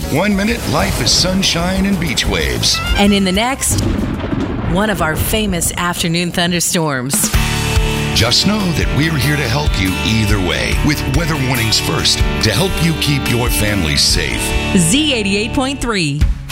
1 minute, life is sunshine and beach waves. And in the next, one of our famous afternoon thunderstorms. Just know that we're here to help you either way with weather warnings first to help you keep your family safe. Z88.3.